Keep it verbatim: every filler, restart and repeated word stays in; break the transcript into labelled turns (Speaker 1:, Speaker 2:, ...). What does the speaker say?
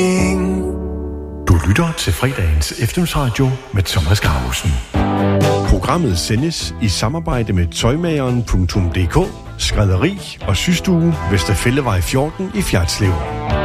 Speaker 1: Du lytter til fredagens eftermiddagsradio med Thomas Gravesen. Programmet sendes i samarbejde med tøjmageren punktum d k, skrædderi og systue Vesterfællevej fjorten i Fjertslev.